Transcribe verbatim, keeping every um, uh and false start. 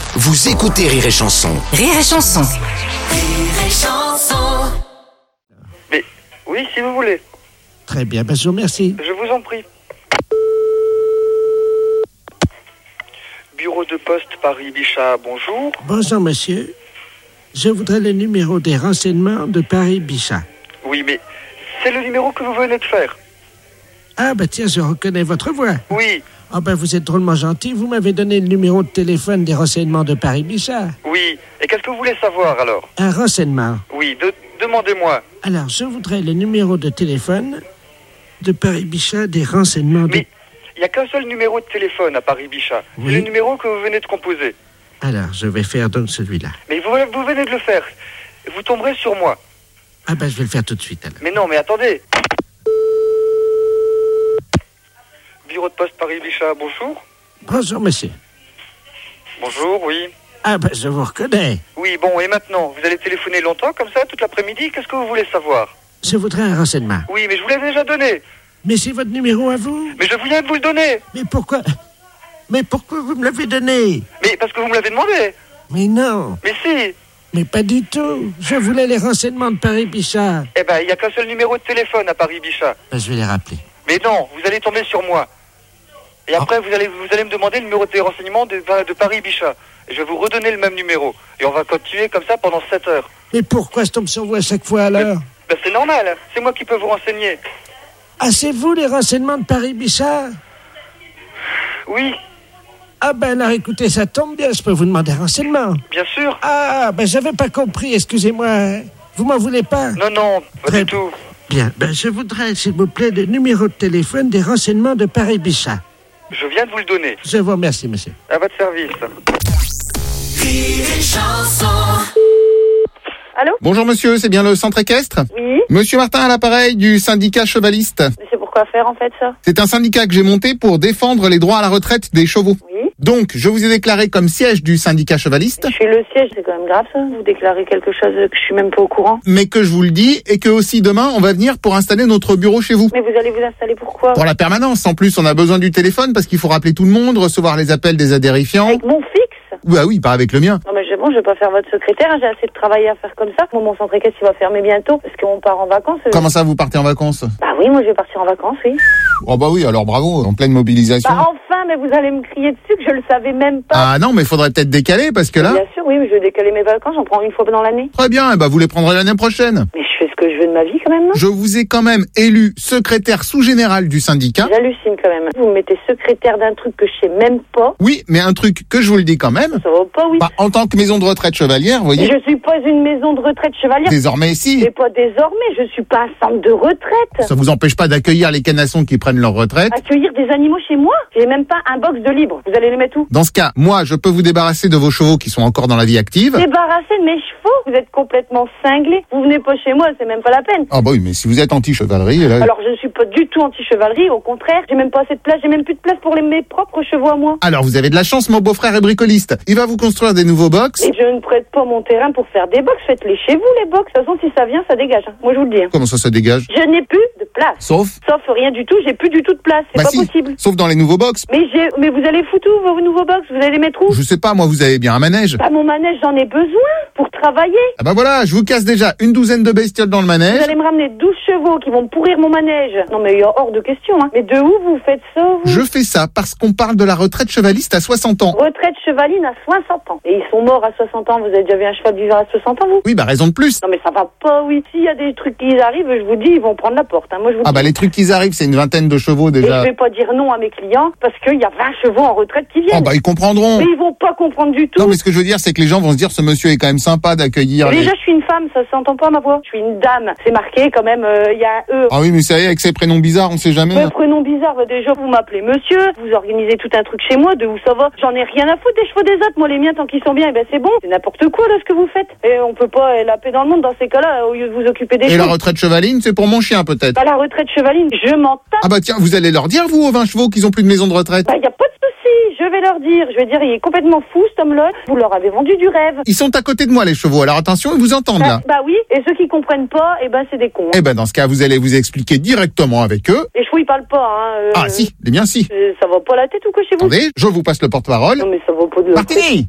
Vous écoutez Rire et Chanson. Rire et Chanson. Rire et Chanson. Mais oui, si vous voulez. Très bien, ben je vous remercie. Je vous en prie. Bureau de poste Paris-Bichat, bonjour. Bonjour, monsieur. Je voudrais le numéro des renseignements de Paris-Bichat. Oui, mais c'est le numéro que vous venez de faire. Ah, ben tiens, je reconnais votre voix. Oui, Ah, ben vous êtes drôlement gentil. Vous m'avez donné le numéro de téléphone des renseignements de Paris-Bichat. oui. Et qu'est-ce que vous voulez savoir alors? Un renseignement. Oui, de- demandez-moi. Alors, je voudrais le numéro de téléphone de Paris-Bichat des renseignements de... Mais il n'y a qu'un seul numéro de téléphone à Paris-Bichat. Oui. C'est le numéro que vous venez de composer. Alors, je vais faire donc celui-là. Mais vous, vous venez de le faire. Vous tomberez sur moi. Ah, ben je vais le faire tout de suite, alors. Mais non, mais attendez. Bureau de poste Paris-Bichat, bonjour. Bonjour, monsieur. Bonjour, oui. Ah, ben je vous reconnais. Oui, bon, et maintenant, vous allez téléphoner longtemps comme ça, toute l'après-midi? Qu'est-ce que vous voulez savoir? Je voudrais un renseignement. Oui, mais je vous l'ai déjà donné. Mais c'est votre numéro à vous? Mais je viens de vous le donner. Mais pourquoi... Mais pourquoi vous me l'avez donné? Mais parce que vous me l'avez demandé. Mais non, Mais si. mais pas du tout. Je voulais les renseignements de Paris-Bichat. Eh ben, il n'y a qu'un seul numéro de téléphone à Paris-Bichat. Ben, je vais les rappeler. Mais non, vous allez tomber sur moi. Et après, vous allez vous allez me demander le numéro de renseignement de, de Paris-Bichat. Et je vais vous redonner le même numéro. Et on va continuer comme ça pendant sept heures. Mais pourquoi je tombe sur vous à chaque fois, alors? Ben, c'est normal. C'est moi qui peux vous renseigner. Ah, c'est vous, les renseignements de Paris-Bichat? Oui, Ah, ben alors, écoutez, ça tombe bien, je peux vous demander un renseignement. bien sûr. Ah, ben j'avais pas compris, excusez-moi. Vous m'en voulez pas? Non, non, pas Très du tout. Bien, ben je voudrais, s'il vous plaît, le numéro de téléphone des renseignements de Paris-Bichat. Je viens de vous le donner. Je vous remercie, monsieur. À votre service. Rire et Chanson. Allô? Bonjour monsieur, c'est bien le centre équestre? Oui, Monsieur Martin à l'appareil du syndicat chevaliste. mais c'est pourquoi faire en fait ça? C'est un syndicat que j'ai monté pour défendre les droits à la retraite des chevaux. Oui. Donc, je vous ai déclaré comme siège du syndicat chevaliste, Je suis le siège, c'est quand même grave ça. Vous déclarez quelque chose que je suis même pas au courant. mais que je vous le dis, et que aussi demain, on va venir pour installer notre bureau chez vous. Mais vous allez vous installer pourquoi? Pour la permanence, en plus, on a besoin du téléphone parce qu'il faut rappeler tout le monde, recevoir les appels des adhérents. Avec mon fixe? Bah oui, pas avec le mien. Non mais je, bon, je vais pas faire votre secrétaire, hein, j'ai assez de travail à faire comme ça. Bon, mon centre équestre il va fermer bientôt parce qu'on part en vacances. euh. Comment ça, vous partez en vacances? Bah oui, moi je vais partir en vacances, oui. Oh bah oui, alors bravo, en pleine mobilisation. Bah enfin, mais vous allez me crier dessus que je le savais même pas. Ah non, mais il faudrait peut-être décaler parce que là... Bien sûr, oui, mais je vais décaler mes vacances, j'en prends une fois dans l'année. Très bien, eh bah vous les prendrez l'année prochaine. Mais je fais ce que je veux de ma vie quand même, non? Je vous ai quand même élu secrétaire sous-général du syndicat. J'hallucine quand même. Vous me mettez secrétaire d'un truc que je sais même pas. Oui, mais un truc que je vous le dis quand même. Ça va pas, oui. Bah, en tant que maison de retraite chevalière, vous voyez. Je suis pas une maison de retraite chevalière. Désormais, si. Mais pas désormais, je suis pas un centre de retraite. Ça vous empêche pas d'accueillir les canassons qui prennent leur retraite. Accueillir des animaux chez moi? J'ai même pas un box de libre. Vous allez les mettre où? Dans ce cas, moi, je peux vous débarrasser de vos chevaux qui sont encore dans la vie active. Débarrasser de mes chevaux? Vous êtes complètement cinglés. Vous venez pas chez moi, c'est même pas la peine. Ah bah oui, mais si vous êtes anti-chevalerie, là... Alors je suis pas du tout anti-chevalerie, au contraire, j'ai même pas assez de place, j'ai même plus de place pour les, mes propres chevaux à moi. Alors, vous avez de la chance, mon beau-frère est bricoliste. Il va vous construire des nouveaux box. Et je ne prête pas mon terrain pour faire des box, faites-les chez vous les box. De toute façon, si ça vient, ça dégage. hein. Moi je vous le dis. hein. Comment ça se dégage? Je n'ai plus de place. Sauf... Sauf rien du tout, j'ai plus du tout de place, c'est Bah pas si, possible. sauf dans les nouveaux box. Mais j'ai, mais vous allez foutre où vos nouveaux box? Vous allez les mettre où? Je sais pas, moi, vous avez bien un manège. Bah mon manège, j'en ai besoin pour travailler. Ah bah voilà, je vous casse déjà une douzaine de bestioles dans le Vous manège. allez me ramener douze chevaux qui vont me pourrir mon manège. Non mais il y a hors de question. Hein. Mais de où vous faites ça, vous? Je fais ça parce qu'on parle de la retraite chevaliste à soixante ans. Retraite chevaline à soixante ans. Et ils sont morts à soixante ans. Vous avez déjà vu un cheval vivre à soixante ans, vous? Oui, bah raison de plus. Non mais ça va pas, oui. S'il y a des trucs qui arrivent, je vous dis, ils vont prendre la porte. Hein. Moi je vous Ah dis. bah les trucs qui arrivent, c'est une vingtaine de chevaux Et déjà. je vais pas dire non à mes clients parce qu'il y a vingt chevaux en retraite qui viennent. Oh bah ils comprendront. Mais ils vont pas comprendre du tout. Non mais ce que je veux dire, c'est que les gens vont se dire ce monsieur est quand même sympa d'accueillir Mais les... déjà, je suis une femme, ça s'entend pas ma voix. Je suis une dame. C'est marqué quand même, il y a un E. Ah oui, mais ça y est, avec ces prénoms bizarres, on sait jamais. Mais hein. prénom bizarre, bah, déjà vous m'appelez monsieur, vous organisez tout un truc chez moi, de où ça va? J'en ai rien à foutre des chevaux des autres, moi les miens tant qu'ils sont bien, et ben c'est bon. C'est n'importe quoi là ce que vous faites. Et on peut pas euh, la paix dans le monde dans ces cas-là au lieu de vous occuper des Et chevaux. la retraite chevaline, c'est pour mon chien peut-être. Bah la retraite chevaline, je m'en tape. Ah bah tiens, vous allez leur dire vous aux vingt chevaux qu'ils ont plus de maison de retraite. Bah y a pas de souci, je vais leur dire, je vais dire il est complètement fou cet homme-là, vous leur avez vendu du rêve. Ils sont à côté de moi les chevaux, alors attention, ils vous entendent Bah, là. bah oui, et ceux qui comprennent pas, et ben c'est des cons. hein. Eh ben dans ce cas, vous allez vous expliquer directement avec eux. Les chevaux ils parlent pas, hein. euh, Ah si, les miens si. euh, Ça va pas la tête ou quoi chez vous? Attendez, je vous passe le porte-parole. Non mais ça va pas de la Martini!